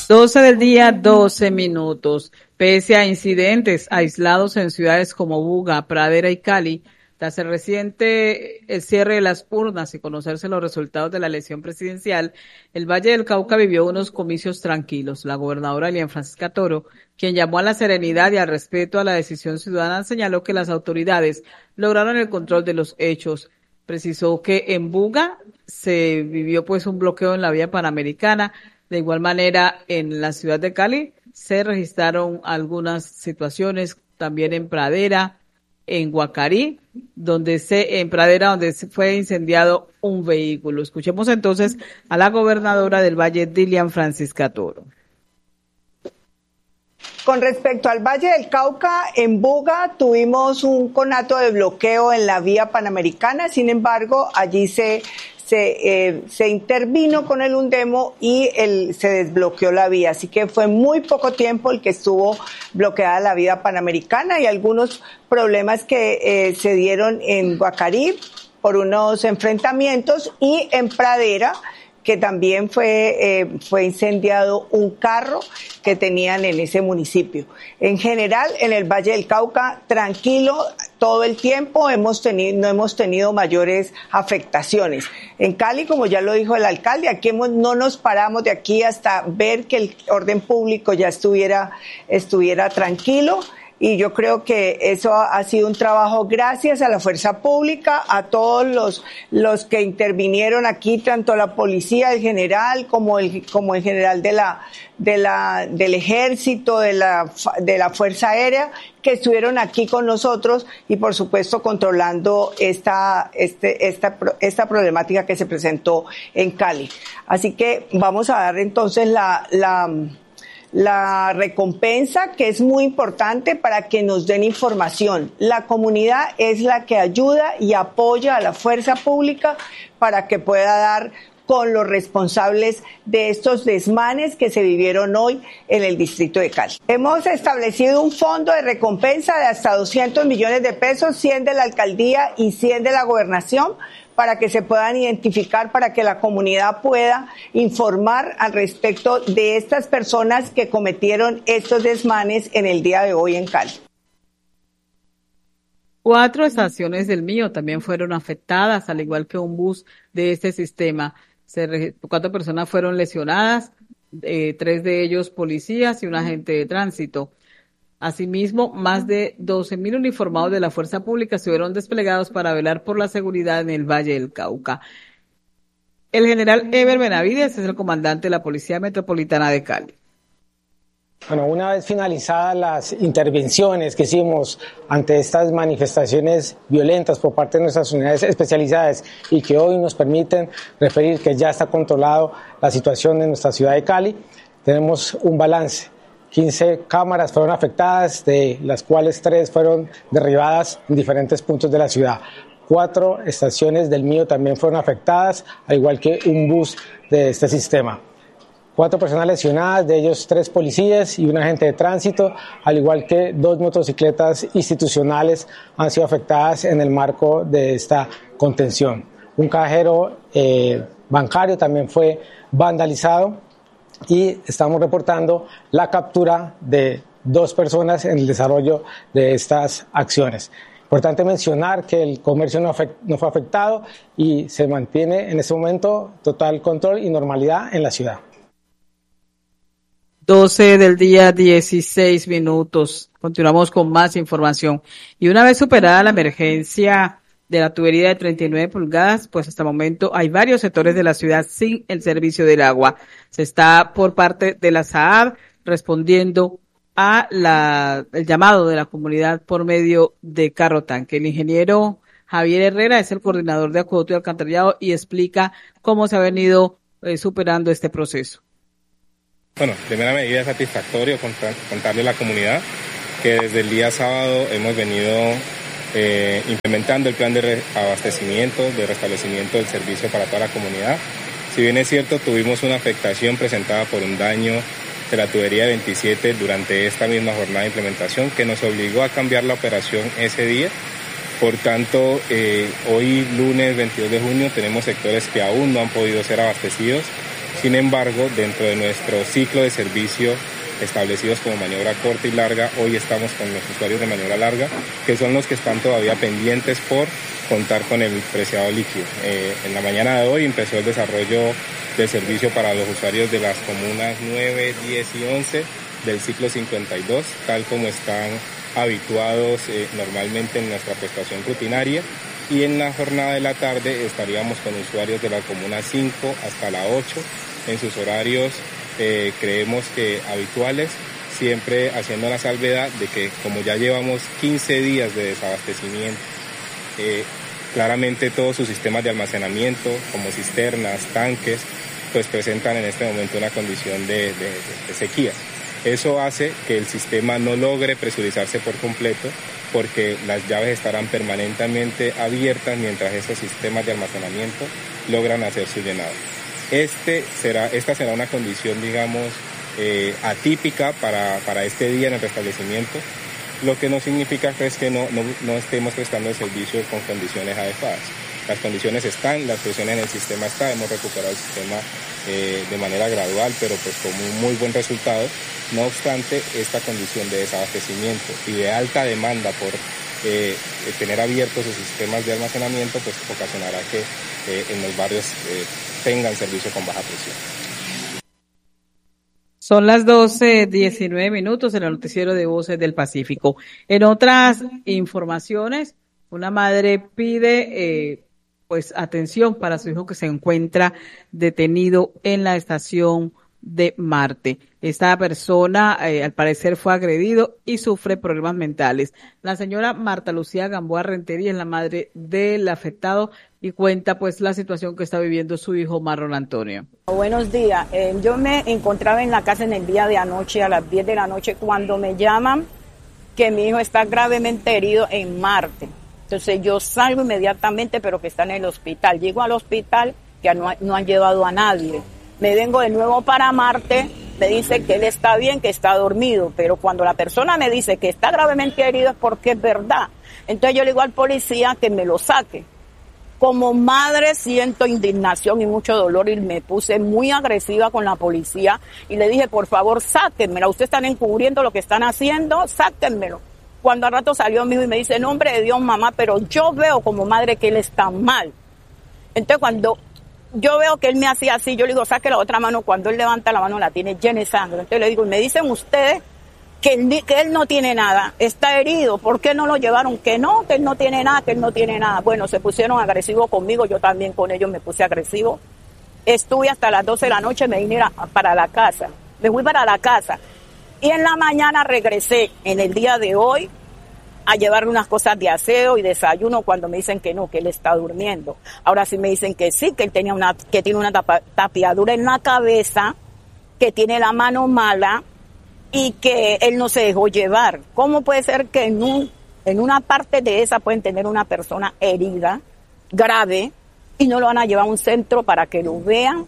12 del día, 12 minutos. Pese a incidentes aislados en ciudades como Buga, Pradera y Cali, tras el reciente cierre de las urnas y conocerse los resultados de la elección presidencial, el Valle del Cauca vivió unos comicios tranquilos. La gobernadora Elian Francisca Toro, quien llamó a la serenidad y al respeto a la decisión ciudadana, señaló que las autoridades lograron el control de los hechos. Precisó que en Buga se vivió pues un bloqueo en la vía panamericana. De igual manera, en la ciudad de Cali se registraron algunas situaciones, también en Pradera, en Guacarí, donde fue incendiado un vehículo. Escuchemos entonces a la gobernadora del Valle, Dilian Francisca Toro. Con respecto al Valle del Cauca, en Buga tuvimos un conato de bloqueo en la vía panamericana, sin embargo, allí se intervino con el UNDEMO y se desbloqueó la vía, así que fue muy poco tiempo el que estuvo bloqueada la vía panamericana y algunos problemas que se dieron en Guacarí por unos enfrentamientos y en Pradera, que también fue incendiado un carro que tenían en ese municipio. En general, en el Valle del Cauca, tranquilo todo el tiempo, no hemos tenido mayores afectaciones. En Cali, como ya lo dijo el alcalde, aquí no nos paramos de aquí hasta ver que el orden público ya estuviera tranquilo. Y yo creo que eso ha sido un trabajo gracias a la fuerza pública, a todos los que intervinieron aquí, tanto la policía, el general, como el general del ejército, de la fuerza aérea, que estuvieron aquí con nosotros y por supuesto controlando esta problemática que se presentó en Cali. Así que vamos a dar entonces la recompensa, que es muy importante para que nos den información. La comunidad es la que ayuda y apoya a la fuerza pública para que pueda dar con los responsables de estos desmanes que se vivieron hoy en el distrito de Cali. Hemos establecido un fondo de recompensa de hasta 200 millones de pesos, 100 de la alcaldía y 100 de la gobernación, para que se puedan identificar, para que la comunidad pueda informar al respecto de estas personas que cometieron estos desmanes en el día de hoy en Cali. 4 estaciones del Mío también fueron afectadas, al igual que un bus de este sistema. 4 personas fueron lesionadas, 3 de ellos policías y un agente de tránsito. Asimismo, más de 12.000 uniformados de la fuerza pública estuvieron desplegados para velar por la seguridad en el Valle del Cauca. El general Ever Benavides es el comandante de la Policía Metropolitana de Cali. Bueno, una vez finalizadas las intervenciones que hicimos ante estas manifestaciones violentas por parte de nuestras unidades especializadas y que hoy nos permiten referir que ya está controlado la situación en nuestra ciudad de Cali, tenemos un balance. 15 cámaras fueron afectadas, de las cuales 3 fueron derribadas en diferentes puntos de la ciudad. 4 estaciones del Mío también fueron afectadas, al igual que un bus de este sistema. 4 personas lesionadas, de ellos 3 policías y un agente de tránsito, al igual que 2 motocicletas institucionales han sido afectadas en el marco de esta contención. Un cajero bancario también fue vandalizado y estamos reportando la captura de 2 personas en el desarrollo de estas acciones. Importante mencionar que el comercio no fue afectado y se mantiene en este momento total control y normalidad en la ciudad. 12 del día, 16 minutos. Continuamos con más información. Y una vez superada la emergencia de la tubería de 39 pulgadas, pues hasta el momento hay varios sectores de la ciudad sin el servicio del agua. Se está por parte de la SAAD respondiendo a el llamado de la comunidad por medio de carro tanque. El ingeniero Javier Herrera es el coordinador de acueducto y alcantarillado y explica cómo se ha venido superando este proceso. Bueno, de primera medida es satisfactorio contarle a la comunidad que desde el día sábado hemos venido implementando el plan de reabastecimiento, de restablecimiento del servicio para toda la comunidad. Si bien es cierto, tuvimos una afectación presentada por un daño de la tubería 27 durante esta misma jornada de implementación que nos obligó a cambiar la operación ese día. Por tanto, hoy lunes 22 de junio tenemos sectores que aún no han podido ser abastecidos Sin embargo, dentro de nuestro ciclo de servicio establecidos como maniobra corta y larga, hoy estamos con los usuarios de maniobra larga, que son los que están todavía pendientes por contar con el preciado líquido. En la mañana de hoy empezó el desarrollo del servicio para los usuarios de las comunas 9, 10 y 11 del ciclo 52, tal como están habituados normalmente en nuestra prestación rutinaria. Y en la jornada de la tarde estaríamos con usuarios de la comuna 5 hasta la 8 en sus horarios creemos que habituales, siempre haciendo la salvedad de que como ya llevamos 15 días de desabastecimiento, claramente todos sus sistemas de almacenamiento como cisternas, tanques, pues presentan en este momento una condición de sequía. Eso hace que el sistema no logre presurizarse por completo porque las llaves estarán permanentemente abiertas mientras esos sistemas de almacenamiento logran hacer su llenado. Esta será una condición, digamos, atípica para este día en el restablecimiento, lo que no significa es que no estemos prestando el servicio con condiciones adecuadas. Las condiciones están, las presiones en el sistema están, hemos recuperado el sistema de manera gradual, pero pues con un muy buen resultado. No obstante, esta condición de desabastecimiento y de alta demanda por tener abiertos sus sistemas de almacenamiento, pues ocasionará que en los barrios tengan servicio con baja presión. Son las 12:19 en el noticiero de Voces del Pacífico. En otras informaciones, una madre pide pues atención para su hijo que se encuentra detenido en la estación de Marte. Esta persona al parecer fue agredido y sufre problemas mentales. La señora Marta Lucía Gamboa Rentería es la madre del afectado y cuenta pues la situación que está viviendo su hijo Marlon Antonio. Buenos días, yo me encontraba en la casa en el día de anoche a las 10 de la noche cuando me llaman que mi hijo está gravemente herido en Marte. Entonces yo salgo inmediatamente pero que está en el hospital. Llego al hospital que no han llevado a nadie. Me vengo de nuevo para Marte, me dice que él está bien, que está dormido, pero cuando la persona me dice que está gravemente herido es porque es verdad. Entonces yo le digo al policía que me lo saque. Como madre siento indignación y mucho dolor y me puse muy agresiva con la policía y le dije, por favor, sáquenmelo, ustedes están encubriendo lo que están haciendo, sáquenmelo. Cuando al rato salió mi hijo y me dice, nombre de Dios, mamá, pero yo veo como madre que él está mal. Entonces cuando yo veo que él me hacía así, yo le digo, saque la otra mano, cuando él levanta la mano la tiene llena de sangre. Entonces le digo, y me dicen ustedes que él no tiene nada, está herido, ¿por qué no lo llevaron? Que él no tiene nada, que él no tiene nada. Bueno, se pusieron agresivos conmigo, yo también con ellos me puse agresivo. Estuve hasta las 12 de la noche, me vine para la casa, me fui para la casa. Y en la mañana regresé, en el día de hoy, a llevarle unas cosas de aseo y desayuno cuando me dicen que no, que él está durmiendo. Ahora sí me dicen que sí, que él tiene una tapiadura en la cabeza, que tiene la mano mala y que él no se dejó llevar. ¿Cómo puede ser que en una parte de esa pueden tener una persona herida, grave, y no lo van a llevar a un centro para que lo vean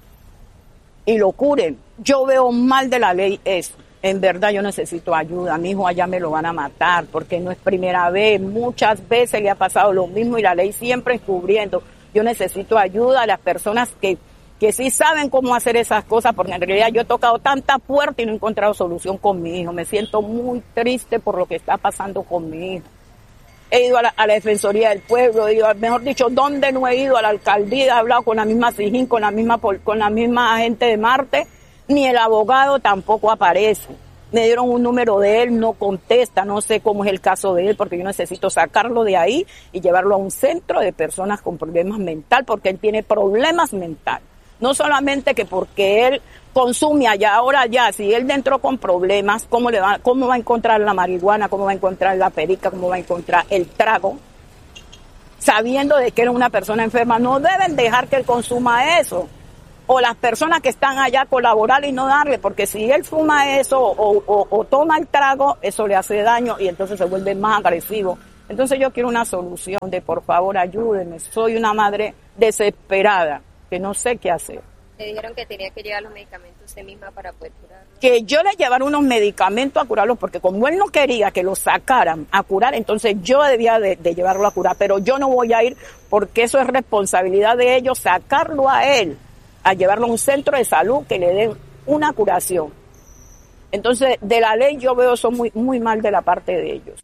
y lo curen? Yo veo mal de la ley eso. En verdad yo necesito ayuda, a mi hijo allá me lo van a matar, porque no es primera vez, muchas veces le ha pasado lo mismo y la ley siempre encubriendo. Yo necesito ayuda a las personas que sí saben cómo hacer esas cosas, porque en realidad yo he tocado tanta puerta y no he encontrado solución con mi hijo. Me siento muy triste por lo que está pasando con mi hijo. He ido a la Defensoría del Pueblo, mejor dicho, ¿dónde no he ido? A la alcaldía, he hablado con la misma SIJIN, con la misma gente de Marte, ni el abogado tampoco aparece. Me dieron un número de él, no contesta, no sé cómo es el caso de él, porque yo necesito sacarlo de ahí y llevarlo a un centro de personas con problemas mentales, porque él tiene problemas mentales. No solamente que porque él consume allá, ahora ya, si él entró con problemas, ¿cómo va a encontrar la marihuana? ¿Cómo va a encontrar la perica? ¿Cómo va a encontrar el trago? Sabiendo de que él es una persona enferma, no deben dejar que él consuma eso. O las personas que están allá colaborar y no darle, porque si él fuma eso o toma el trago, eso le hace daño y entonces se vuelve más agresivo. Entonces yo quiero una solución de por favor ayúdenme, soy una madre desesperada que no sé qué hacer. Le dijeron que tenía que llevar los medicamentos usted misma para poder curarlo. Que yo le llevara unos medicamentos a curarlo, porque como él no quería que lo sacaran a curar, entonces yo debía de llevarlo a curar, pero yo no voy a ir porque eso es responsabilidad de ellos, sacarlo a él a llevarlo a un centro de salud que le den una curación. Entonces, de la ley yo veo eso muy mal de la parte de ellos.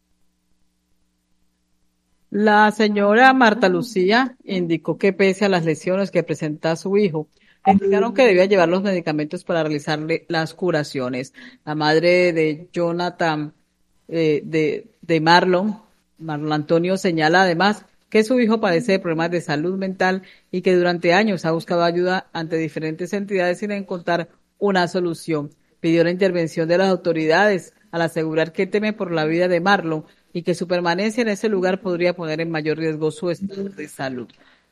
La señora Marta Lucía indicó que pese a las lesiones que presenta su hijo, le indicaron que debía llevar los medicamentos para realizarle las curaciones. La madre de Jonathan, de Marlon Antonio, señala además que su hijo padece de problemas de salud mental y que durante años ha buscado ayuda ante diferentes entidades sin encontrar una solución. Pidió la intervención de las autoridades al asegurar que teme por la vida de Marlon y que su permanencia en ese lugar podría poner en mayor riesgo su estado de salud.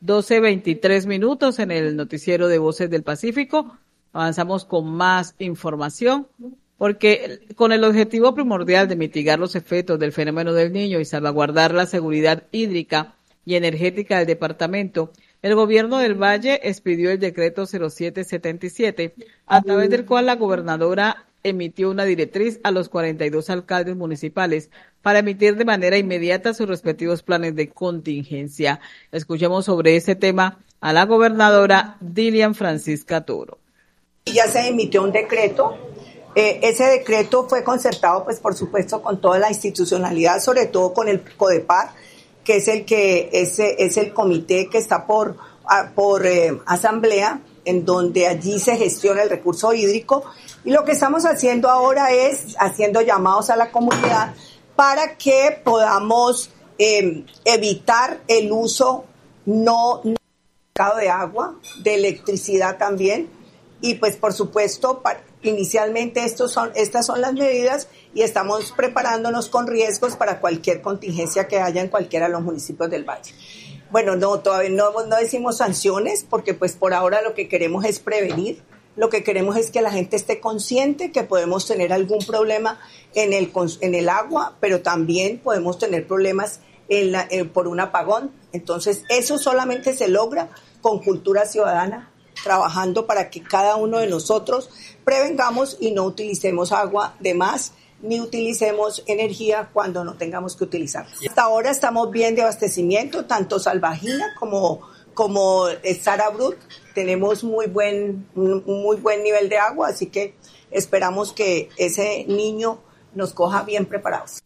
12:23 en el noticiero de Voces del Pacífico. Avanzamos con más información porque con el objetivo primordial de mitigar los efectos del fenómeno del Niño y salvaguardar la seguridad hídrica y energética del departamento, el gobierno del Valle expidió el decreto 0777, a través del cual la gobernadora emitió una directriz a los 42 alcaldes municipales para emitir de manera inmediata sus respectivos planes de contingencia. Escuchemos sobre ese tema a la gobernadora Dilian Francisca Toro. Ya se emitió un decreto. Ese decreto fue concertado, pues, por supuesto, con toda la institucionalidad, sobre todo con el CODEPAR, que es el comité que está por asamblea, en donde allí se gestiona el recurso hídrico. Y lo que estamos haciendo ahora es haciendo llamados a la comunidad para que podamos evitar el uso no de agua, de electricidad también. Y pues, por supuesto, inicialmente estas son las medidas y estamos preparándonos con riesgos para cualquier contingencia que haya en cualquiera de los municipios del Valle. Bueno, todavía no decimos sanciones porque pues por ahora lo que queremos es prevenir. Lo que queremos es que la gente esté consciente que podemos tener algún problema en el agua, pero también podemos tener problemas por un apagón. Entonces, eso solamente se logra con cultura ciudadana, trabajando para que cada uno de nosotros prevengamos y no utilicemos agua de más, ni utilicemos energía cuando no tengamos que utilizarla. Hasta ahora estamos bien de abastecimiento, tanto Salvajina como Sara Brut. Tenemos muy buen nivel de agua, así que esperamos que ese niño nos coja bien preparados.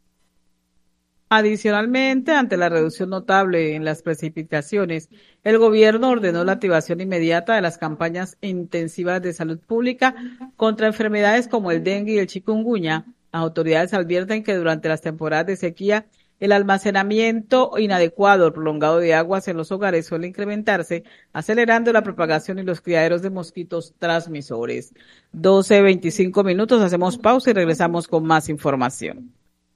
Adicionalmente, ante la reducción notable en las precipitaciones, el gobierno ordenó la activación inmediata de las campañas intensivas de salud pública contra enfermedades como el dengue y el chikungunya. Las autoridades advierten que durante las temporadas de sequía, el almacenamiento inadecuado o prolongado de aguas en los hogares suele incrementarse, acelerando la propagación y los criaderos de mosquitos transmisores. 12:25, hacemos pausa y regresamos con más información.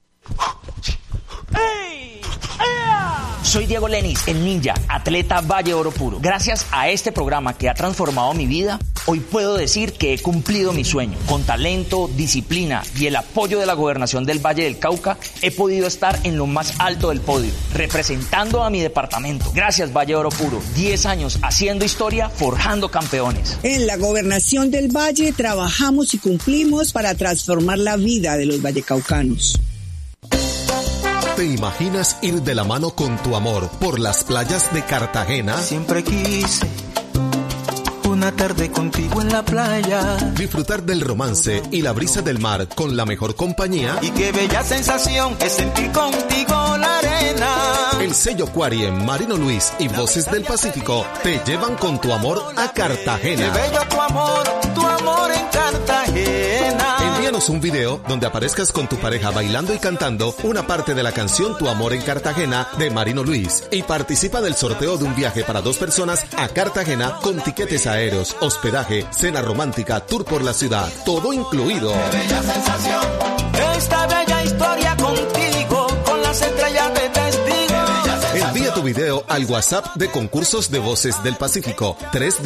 Soy Diego Lenis, el ninja, atleta Valle Oro Puro. Gracias a este programa que ha transformado mi vida, hoy puedo decir que he cumplido mi sueño. Con talento, disciplina y el apoyo de la Gobernación del Valle del Cauca, he podido estar en lo más alto del podio, representando a mi departamento. Gracias, Valle Oro Puro. 10 años haciendo historia, forjando campeones. En la Gobernación del Valle trabajamos y cumplimos para transformar la vida de los vallecaucanos. ¿Te imaginas ir de la mano con tu amor por las playas de Cartagena? Siempre quise una tarde contigo en la playa. Disfrutar del romance y la brisa del mar con la mejor compañía. Y qué bella sensación es sentir contigo la arena. El sello Aquarium, Marino Luis y Voces del Pacífico te llevan con tu amor a Cartagena. Qué bello tu amor en Cartagena. Envíanos un video donde aparezcas con tu pareja bailando y cantando una parte de la canción Tu amor en Cartagena de Marino Luis y participa del sorteo de un viaje para 2 personas a Cartagena con tiquetes aéreos, hospedaje, cena romántica, tour por la ciudad, todo incluido. Qué bella sensación, esta bella historia contigo, con las estrellas de testigo. Envía tu video al WhatsApp de Concursos de Voces del Pacífico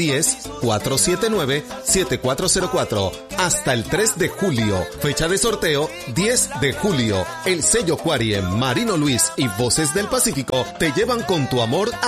310-479-7404 hasta el 3 de julio. Fecha de sorteo 10 de julio. El sello Aquarium, Marino Luis y Voces del Pacífico te llevan con tu amor a